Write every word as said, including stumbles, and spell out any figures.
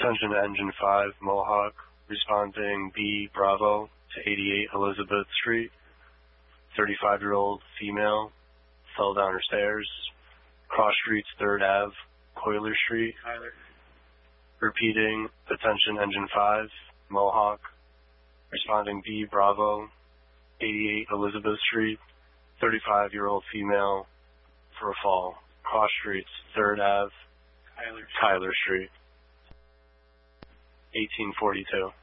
Attention Engine five, Mohawk, responding B, Bravo, to eighty-eight Elizabeth Street. thirty-five-year-old female, fell down her stairs. Cross Streets, third Avenue, Coiler Street. Tyler. Repeating, attention Engine five, Mohawk, responding B, Bravo, eighty-eight Elizabeth Street. thirty-five-year-old female, for a fall. Cross Streets, third Avenue, Tyler. Tyler Street. eighteen forty-two.